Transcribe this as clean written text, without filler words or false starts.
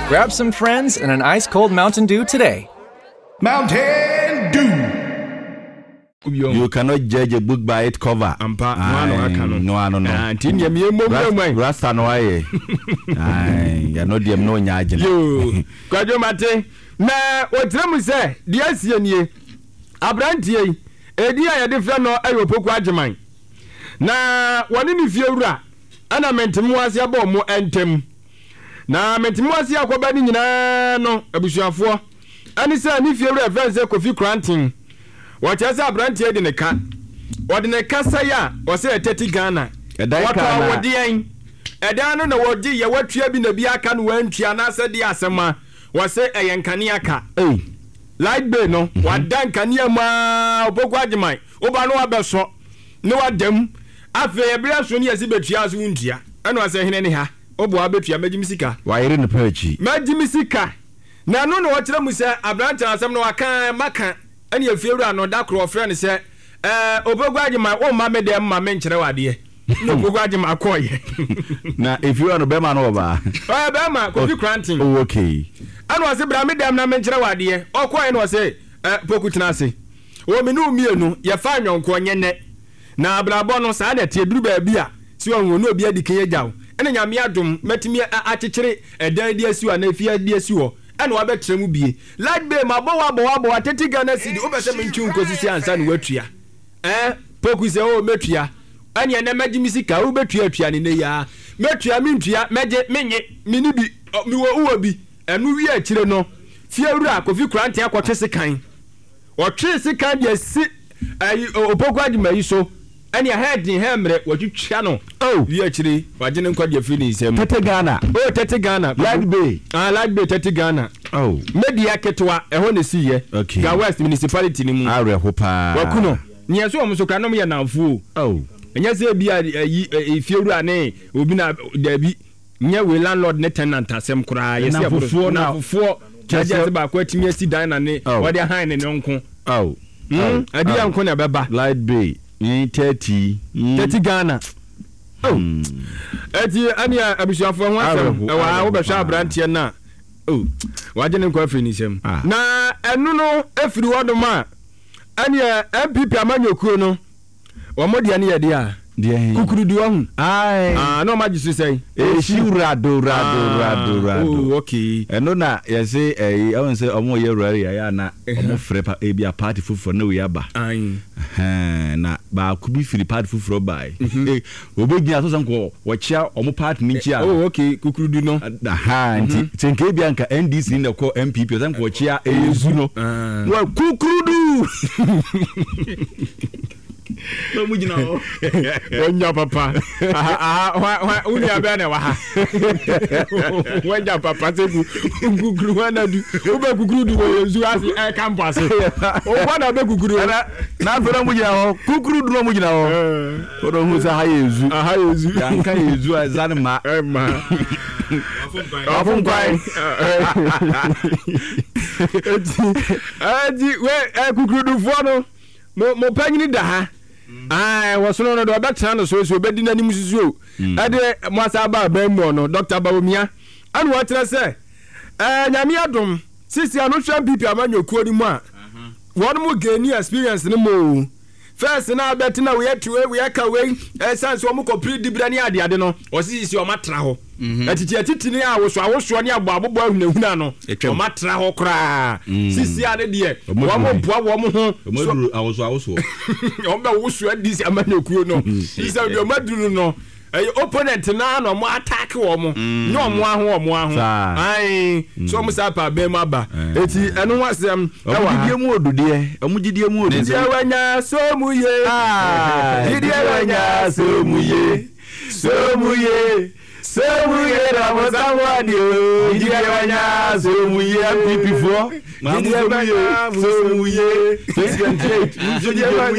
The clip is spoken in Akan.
Grab some friends and an ice-cold Mountain Dew today. Mountain Dew. You cannot judge a book by its cover. No. Rasta no aye. You know them no nyaje. You. Kwajo mate. Na wotremu se, dia sienie. Abrantie. Edi a yede fra no ayopoku ageman. Na woni ni fiewura. Ana mentimu ase aba mo entem. Na mentimu ase akoba ni nyina no abusuafo. Ani se ni fiewura friends Kofi Krantin. Wachasa abrantie de ne ka. Wode ne kasa ya, wo se 30 Ghana. Wata wodi yen. Edan no na wodi ye watua bi na bi aka no wantua na ase de asema. Wo se eyenkane aka. Light bay no, wadan kane ma opoku ageman. Oba no abeso. Ne wadam. Afe ebra so ne yesi betua so wuntua. Eno ase hene ne ha. Obo abetua magimisika. Wa yire ne pachi. Magimisika. Na no wo kire mu se abrante asem no aka maka. Ani afiewura no da kro frɛ ne sɛ opoku ageman o ma me dem ma me nkyere wade no opoku ageman akoye na afiewura no be ma no ba be ma Kofi Krantin oh okay anu ase bra me dem na me nkyere wade okoye no sɛ poku tena ase o me no mienu ye fa nwonko nyene na abrabɔ no saa na tie duru ba bia si onwo no obi adike ye jaw ene nyame adom matimi akyekyere edan di asiwa na afia di asiwo ene wa betremu bie light bay ma bo wa 30 Ghana cedi obese mentwu nkosisi ansa ne watua poku se o metua ene na magimisika o betua atua ne ne ya metua mentua meje menye mini bi mi wo uwo bi enu wi akire no fiewura Kofi Krantin akotwe sekan o twe sekan de si opoku ageman yi so ene head in hemre watwitwa no wi akire wagene nkwade afini nsem 30 Ghana 30 Ghana Light Bay Light Bay 30 Ghana media ketwa eho ne siye ga West municipality ni mu are hopa wakuno nyeso o mso kranom ye namfu enya se bia fiewura ne obi na dabi nye we landlord ne tenant asem kura ye se fufuo chaje se ba kwa timi asi dan na ne wode han ne nko adi yanko na beba Light Bay 30 Ghana eti ania abusuafo ho asem wa wo behwa abrantie na wagene nkwa afiri nisem na enu no afiri wodom a ania MPP amanyokuo no wo modi ane yede a kukurudu wahu no magisu sei rado okay eno na yese awon se omo ye rari ya na omo frepa ebia party fufuro na we aba na ba ku bi firi party fufuro bai obegina so sanko wo chia omo party ni chia okay kukurudu no nti tenke ebia nka NDC na ko MPP sanko wo chia ezu no kukurudu no mujina o wanya papa unya bana wa ha wanya papa se guguru wana du ube guguru du yezu asi campus o wana be guguru na fera mujina o guguru du no mujina o odo hu sa ha yezu ya kan yezu azan ma afun kwai edi we guguru du fo no mo panyini da ha wasono no do betra no so obedi nanim susu ade mo asaba ba mu no Dr. Bawumia anu watra se nyame adom sisi anu tram pipi amanyokuo ni mu a won mo gain experience ni mo first na betina we ka we sense wo mo complete dibra ni ade no o sisi o matra ho atiti ni awoso ni aboabo ahunahuna no o matra ho kra sisi ade de wo mo boa wo mo ho maduru awoso o ba woso adisi amanyokuo no sisi o maduru no opponent na no mo attack wo mo no mo aho ai so mo sa pa be ma ba eti enu wasem omugidie mu odudie didie wanya so muye didie wanya so muye na mo samwadi o didie wanya so muye MPP4 didie wanya so muye 28